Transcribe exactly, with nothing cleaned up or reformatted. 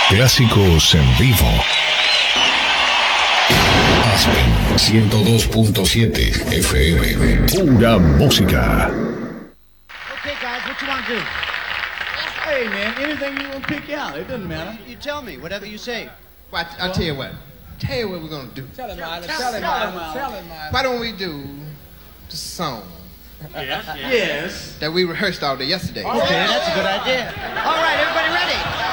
Clásicos en vivo. Aspen ciento dos punto siete F M. Pura música. Okay, guys, what you want to do? Hey, man, anything you want to pick out. It doesn't matter. You tell me, whatever you say. Well, I, I'll tell you what. Tell you what we're going to do. Tell him, Marlon. Tell- Tell him, tell him, Marlon. Marlon. Tell him, Marlon. Why don't we do the song Yes, yes. that we rehearsed all day yesterday? Okay, that's a good idea. All right, everybody ready?